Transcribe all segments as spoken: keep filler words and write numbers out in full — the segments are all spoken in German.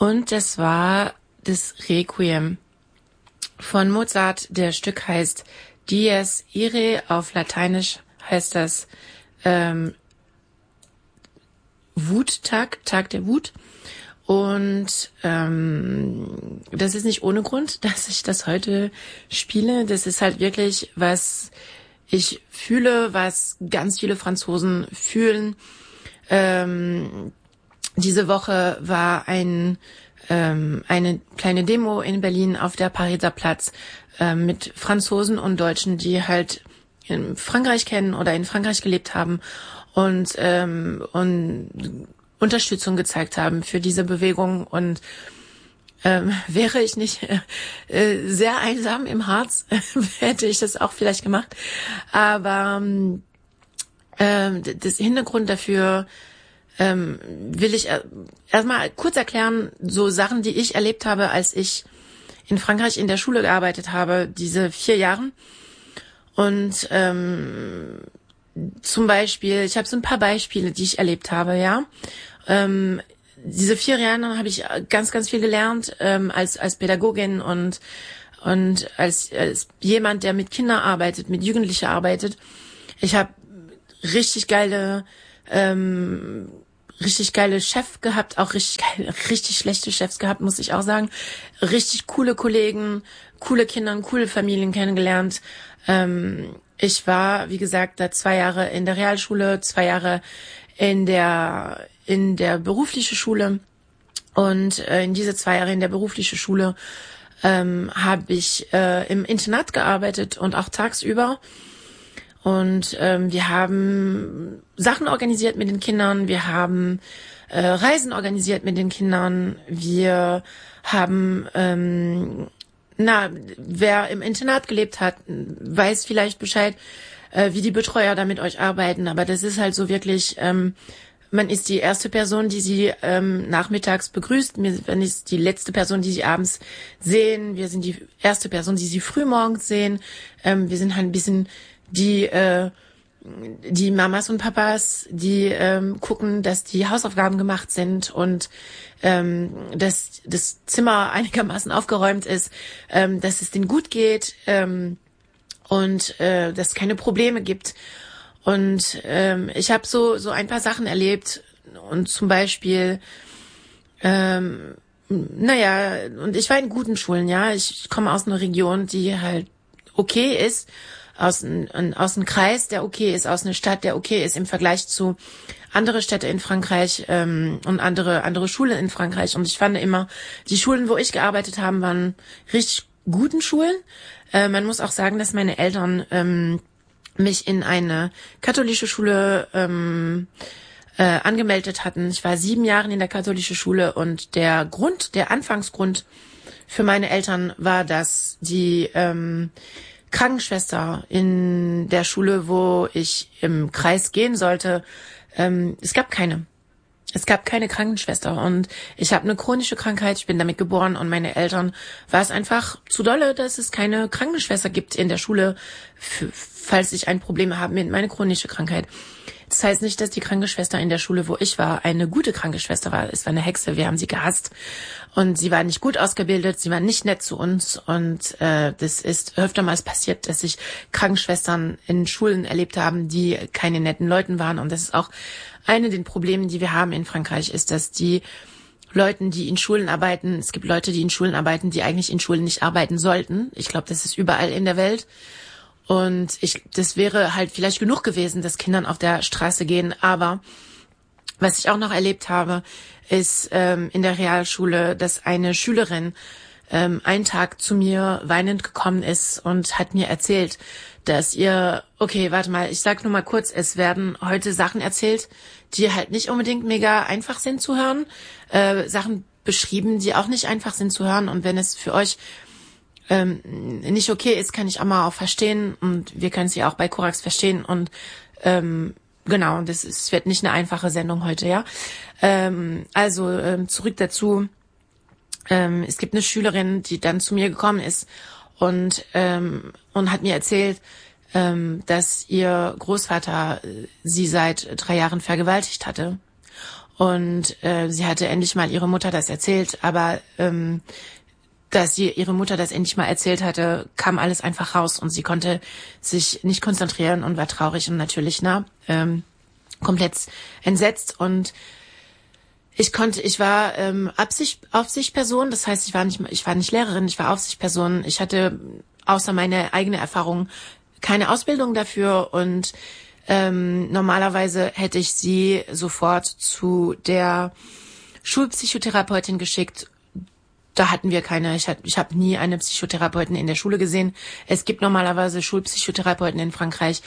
Und das war das Requiem von Mozart. Der Stück heißt Dies Irae, auf Lateinisch heißt das ähm, Wuttag, Tag der Wut. Und ähm, das ist nicht ohne Grund, dass ich das heute spiele. Das ist halt wirklich, was ich fühle, was ganz viele Franzosen fühlen. Ähm, diese Woche war ein ähm, eine kleine Demo in Berlin auf der Pariser Platz äh, mit Franzosen und Deutschen, die halt in Frankreich kennen oder in Frankreich gelebt haben und ähm, und Unterstützung gezeigt haben für diese Bewegung. Und ähm, wäre ich nicht äh, sehr einsam im Harz, hätte ich das auch vielleicht gemacht. Aber ähm, das Hintergrund dafür ähm, will ich äh, erstmal kurz erklären, so Sachen, die ich erlebt habe, als ich in Frankreich in der Schule gearbeitet habe, diese vier Jahren. Und ähm, zum Beispiel, ich habe so ein paar Beispiele, die ich erlebt habe, ja. Ähm, diese vier Jahre habe ich ganz, ganz viel gelernt ähm, als als Pädagogin und und als, als jemand, der mit Kindern arbeitet, mit Jugendlichen arbeitet. Ich habe richtig geile ähm, richtig geile Chefs gehabt, auch richtig geile, richtig schlechte Chefs gehabt, muss ich auch sagen. Richtig coole Kollegen, coole Kinder, coole Familien kennengelernt. Ähm, ich war, wie gesagt, da zwei Jahre in der Realschule, zwei Jahre in der in der beruflichen Schule, und äh, in diese zwei Jahre in der beruflichen Schule ähm, habe ich äh, im Internat gearbeitet und auch tagsüber. Und ähm, wir haben Sachen organisiert mit den Kindern, wir haben äh, Reisen organisiert mit den Kindern, wir haben, ähm, na, wer im Internat gelebt hat, weiß vielleicht Bescheid, äh, wie die Betreuer da mit euch arbeiten, aber das ist halt so wirklich, ähm, man ist die erste Person, die sie ähm, nachmittags begrüßt, man ist die letzte Person, die sie abends sehen, wir sind die erste Person, die sie frühmorgens sehen, ähm, wir sind halt ein bisschen die äh, die Mamas und Papas, die ähm, gucken, dass die Hausaufgaben gemacht sind und ähm, dass das Zimmer einigermaßen aufgeräumt ist, ähm, dass es denen gut geht ähm, und äh, dass es keine Probleme gibt. Und ähm, ich habe so so ein paar Sachen erlebt, und zum Beispiel ähm, naja, und ich war in guten Schulen, ja, ich, ich komme aus einer Region, die halt okay ist, aus einem aus einem Kreis, der okay ist, aus einer Stadt, der okay ist im Vergleich zu andere Städte in Frankreich ähm, und andere andere Schulen in Frankreich. Und ich fand immer, die Schulen, wo ich gearbeitet habe, waren richtig guten Schulen. Äh, man muss auch sagen, dass meine Eltern ähm, mich in eine katholische Schule ähm, äh, angemeldet hatten. Ich war sieben Jahre in der katholischen Schule, und der Grund, der Anfangsgrund für meine Eltern war, dass die ähm, Krankenschwester in der Schule, wo ich im Kreis gehen sollte, ähm, es gab keine. Es gab keine Krankenschwester, und ich habe eine chronische Krankheit, ich bin damit geboren, und meine Eltern war es einfach zu dolle, dass es keine Krankenschwester gibt in der Schule, f- falls ich ein Problem habe mit meiner chronischen Krankheit. Das heißt nicht, dass die Krankenschwester in der Schule, wo ich war, eine gute Krankenschwester war. Es war eine Hexe, wir haben sie gehasst. Und sie war nicht gut ausgebildet, sie war nicht nett zu uns. Und äh, das ist öftermals passiert, dass sich Krankenschwestern in Schulen erlebt haben, die keine netten Leuten waren. Und das ist auch eine der Probleme, die wir haben in Frankreich, ist, dass die Leuten, die in Schulen arbeiten, es gibt Leute, die in Schulen arbeiten, die eigentlich in Schulen nicht arbeiten sollten. Ich glaube, das ist überall in der Welt. Und ich, das wäre halt vielleicht genug gewesen, dass Kindern auf der Straße gehen. Aber was ich auch noch erlebt habe, ist ähm, in der Realschule, dass eine Schülerin ähm, einen Tag zu mir weinend gekommen ist und hat mir erzählt, dass ihr, okay, warte mal, ich sag nur mal kurz, es werden heute Sachen erzählt, die halt nicht unbedingt mega einfach sind zu hören, äh, Sachen beschrieben, die auch nicht einfach sind zu hören. Und wenn es für euch ähm, nicht okay ist, kann ich auch mal auch verstehen, und wir können es ja auch bei Korax verstehen. Und ähm, genau, das ist, es wird nicht eine einfache Sendung heute, ja. Ähm, also ähm, zurück dazu. Ähm, es gibt eine Schülerin, die dann zu mir gekommen ist und ähm, und hat mir erzählt, ähm, dass ihr Großvater sie seit drei Jahren vergewaltigt hatte. Und äh, sie hatte endlich mal ihre Mutter das erzählt, aber ähm, dass sie ihre Mutter das endlich mal erzählt hatte, kam alles einfach raus und sie konnte sich nicht konzentrieren und war traurig und natürlich, na, ähm, komplett entsetzt. Und ich konnte, ich war ähm, Absicht, Aufsichtsperson, das heißt, ich war nicht, ich war nicht Lehrerin, ich war Aufsichtsperson. Ich hatte außer meine eigene Erfahrung keine Ausbildung dafür und ähm, normalerweise hätte ich sie sofort zu der Schulpsychotherapeutin geschickt. Da hatten wir keine, ich, ich habe nie eine Psychotherapeutin in der Schule gesehen. Es gibt normalerweise Schulpsychotherapeuten in Frankreich.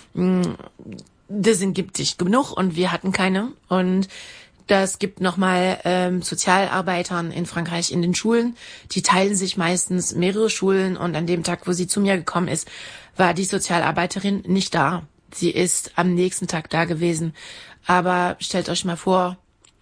Das sind, gibt es genug und wir hatten keine. Und das gibt nochmal ähm, Sozialarbeitern in Frankreich in den Schulen. Die teilen sich meistens mehrere Schulen und an dem Tag, wo sie zu mir gekommen ist, war die Sozialarbeiterin nicht da. Sie ist am nächsten Tag da gewesen. Aber stellt euch mal vor,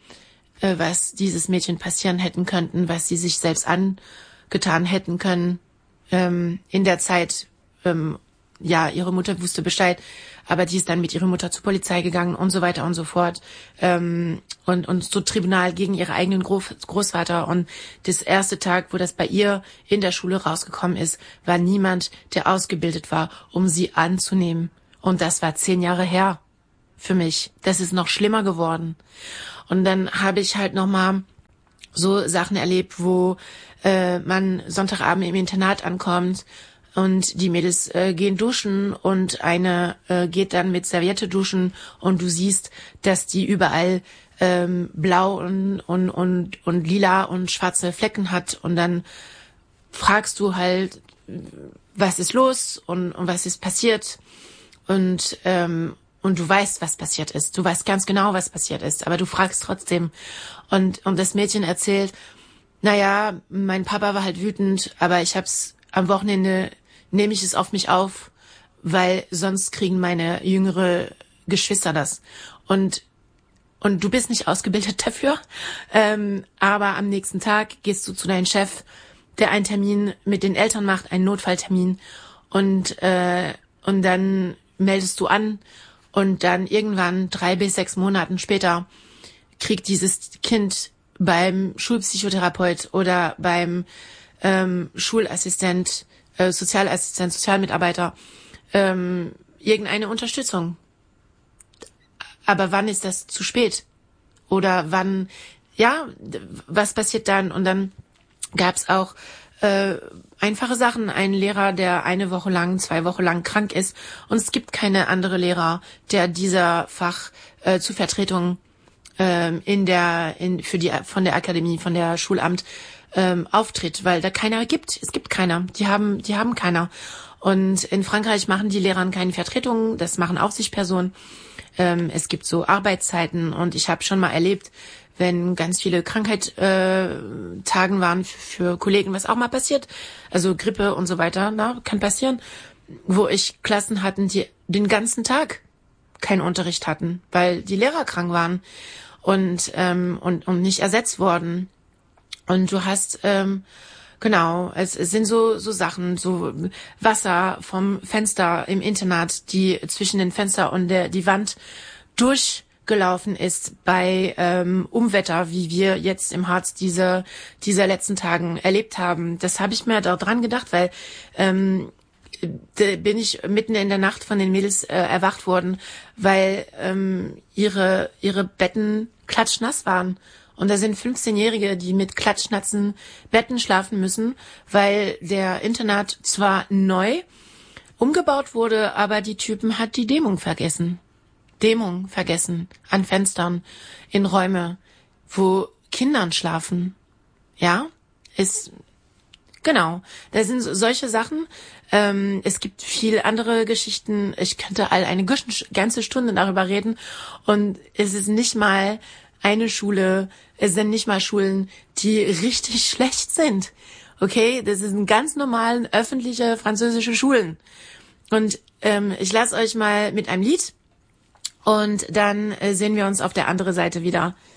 äh, was dieses Mädchen passieren hätten könnten, was sie sich selbst angetan hätten können ähm, in der Zeit. Ähm, ja, ihre Mutter wusste Bescheid, aber die ist dann mit ihrer Mutter zur Polizei gegangen und so weiter und so fort. Ähm, und, und zu Tribunal gegen ihre eigenen Groß- Großvater. Und das erste Tag, wo das bei ihr in der Schule rausgekommen ist, war niemand, der ausgebildet war, um sie anzunehmen. Und das war zehn Jahre her für mich. Das ist noch schlimmer geworden. Und dann habe ich halt nochmal so Sachen erlebt, wo äh, man Sonntagabend im Internat ankommt und die Mädels äh, gehen duschen und eine äh, geht dann mit Serviette duschen und du siehst, dass die überall ähm, blau und, und, und, und lila und schwarze Flecken hat. Und dann fragst du halt, was ist los und, und was ist passiert? Und ähm, und du weißt, was passiert ist. Du weißt ganz genau, was passiert ist, aber du fragst trotzdem. Und und das Mädchen erzählt, naja, mein Papa war halt wütend, aber ich hab's am Wochenende, nehme ich es auf mich auf, weil sonst kriegen meine jüngere Geschwister das. Und und du bist nicht ausgebildet dafür, ähm, aber am nächsten Tag gehst du zu deinem Chef, der einen Termin mit den Eltern macht, einen Notfalltermin, und äh, und dann meldest du an und dann irgendwann drei bis sechs Monaten später kriegt dieses Kind beim Schulpsychotherapeut oder beim ähm, Schulassistent, äh, Sozialassistent, Sozialmitarbeiter ähm, irgendeine Unterstützung. Aber wann ist das zu spät? Oder wann, ja, was passiert dann? Und dann gab's auch äh, einfache Sachen. Ein Lehrer, der eine Woche lang, zwei Wochen lang krank ist. Und es gibt keine andere Lehrer, der dieser Fach äh, zur Vertretung ähm, in der, in, für die, von der Akademie, von der Schulamt ähm, auftritt, weil da keiner gibt. Es gibt keiner. Die haben, die haben keiner. Und in Frankreich machen die Lehrer keine Vertretungen. Das machen Aufsichtspersonen. Ähm, es gibt so Arbeitszeiten und ich habe schon mal erlebt, wenn ganz viele Krankheitstagen äh, Tagen waren für Kollegen, was auch mal passiert, also Grippe und so weiter, na, kann passieren, wo ich Klassen hatten, die den ganzen Tag keinen Unterricht hatten, weil die Lehrer krank waren und ähm, und, und nicht ersetzt worden. Und du hast ähm, genau, es, es sind so so Sachen, so Wasser vom Fenster im Internat, die zwischen den Fenster und der die Wand durchgelaufen ist bei ähm, Umwetter, wie wir jetzt im Harz diese dieser letzten Tagen erlebt haben. Das habe ich mir da dran gedacht, weil ähm, da bin ich mitten in der Nacht von den Mädels äh, erwacht worden, weil ähm, ihre ihre Betten klatschnass waren. Und da sind fünfzehnjährige, die mit klatschnassen Betten schlafen müssen, weil der Internat zwar neu umgebaut wurde, aber die Typen hat die Dämmung vergessen. Dämmung vergessen an Fenstern in Räume, wo Kindern schlafen. Ja, ist genau. Da sind solche Sachen. Ähm, es gibt viel andere Geschichten. Ich könnte all eine ganze Stunde darüber reden. Und es ist nicht mal eine Schule, es sind nicht mal Schulen, die richtig schlecht sind. Okay, das sind ganz normalen öffentliche französische Schulen. Und ähm, ich lasse euch mal mit einem Lied und dann äh, sehen wir uns auf der anderen Seite wieder.